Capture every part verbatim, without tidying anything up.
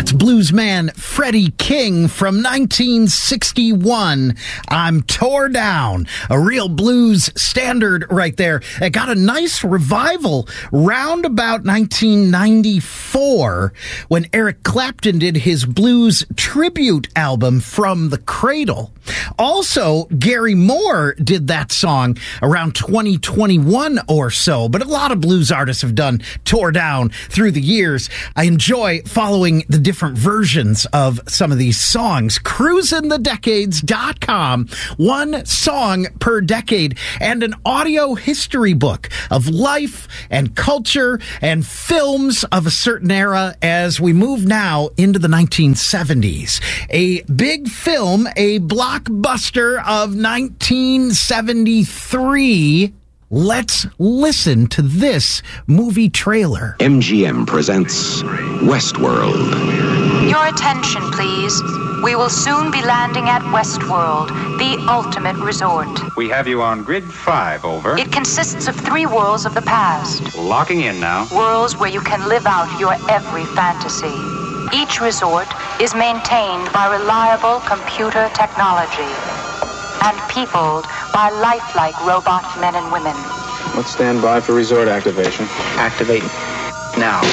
That's bluesman Freddie King from nineteen sixty-one. I'm Tore Down, a real blues standard right there. It got a nice revival round about nineteen ninety-four when Eric Clapton did his blues tribute album From the Cradle. Also, Gary Moore did that song around twenty twenty-one or so, but a lot of blues artists have done Tore Down through the years. I enjoy following the different versions of some of these songs. cruisin the decades dot com, one song per decade, and an audio history book of life and culture and films of a certain era as we move now into the nineteen seventies. A big film, a blockbuster of nineteen seventy-three. Let's listen to this movie trailer. M G M presents Westworld. Your attention, please. We will soon be landing at Westworld, the ultimate resort. We have you on grid five, over. It consists of three worlds of the past. Locking in now. Worlds where you can live out your every fantasy. Each resort is maintained by reliable computer technology and peopled by lifelike robot men and women. Let's stand by for resort activation. Activate now.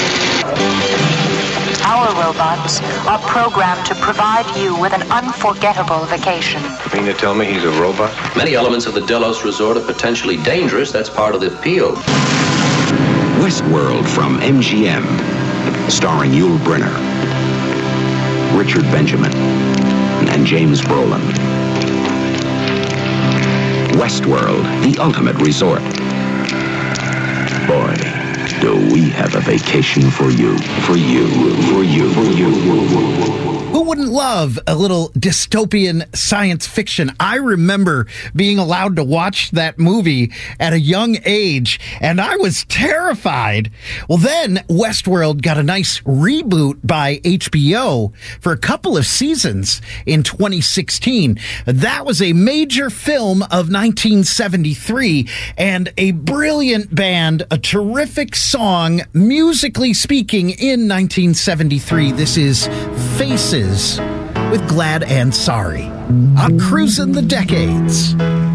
Our robots are programmed to provide you with an unforgettable vacation. You mean to tell me he's a robot? Many elements of the Delos Resort are potentially dangerous. That's part of the appeal. Westworld from M G M. Starring Yul Brynner, Richard Benjamin, and James Brolin. Westworld, the ultimate resort. Boy, do we have a vacation for you, for you, for you, for you. Who wouldn't love a little dystopian science fiction? I remember being allowed to watch that movie at a young age, and I was terrified. Well, then Westworld got a nice reboot by H B O for a couple of seasons in twenty sixteen. That was a major film of nineteen seventy-three, and a brilliant band, a terrific song, musically speaking, in nineteen seventy-three. This is Faces with Glad and Sorry. I'm Cruisin' the Decades.